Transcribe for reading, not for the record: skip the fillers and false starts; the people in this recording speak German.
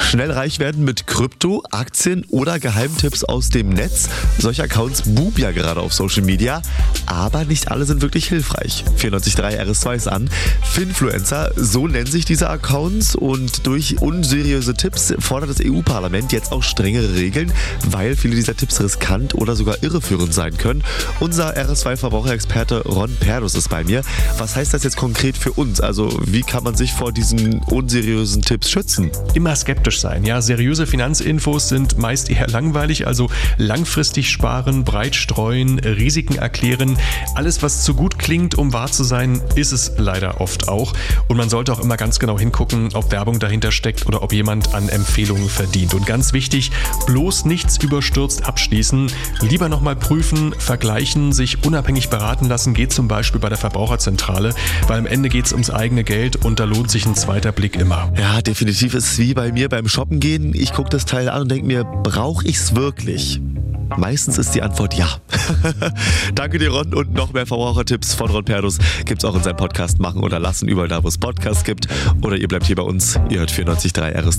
Schnell reich werden mit Krypto, Aktien oder Geheimtipps aus dem Netz. Solche Accounts boomen ja gerade auf Social Media, aber nicht alle sind wirklich hilfreich. 94.3 RS2 ist an. Finfluencer, so nennen sich diese Accounts, und durch unseriöse Tipps fordert das EU-Parlament jetzt auch strengere Regeln, weil viele dieser Tipps riskant oder sogar irreführend sein können. Unser RS2-Verbraucherexperte Ron Perdus ist bei mir. Was heißt das jetzt konkret für uns? Also wie kann man sich vor diesen unseriösen Tipps schützen? Immer skeptisch sein. Ja, seriöse Finanzinfos sind meist eher langweilig, also langfristig sparen, breit streuen, Risiken erklären. Alles, was zu gut klingt, um wahr zu sein, ist es leider oft auch. Und man sollte auch immer ganz genau hingucken, ob Werbung dahinter steckt oder ob jemand an Empfehlungen verdient. Und ganz wichtig, bloß nichts überstürzt abschließen. Lieber nochmal prüfen, vergleichen, sich unabhängig beraten lassen, geht zum Beispiel bei der Verbraucherzentrale, weil am Ende geht es ums eigene Geld und da lohnt sich ein zweiter Blick immer. Ja, definitiv ist es wie bei mir beim Shoppen gehen. Ich gucke das Teil an und denke mir, brauche ich es wirklich? Meistens ist die Antwort ja. Danke dir, Ron, und noch mehr Verbrauchertipps von Ron Perdus gibt's auch in seinem Podcast Machen oder Lassen, überall da, wo es Podcasts gibt. Oder ihr bleibt hier bei uns. Ihr hört 94.3 RS2.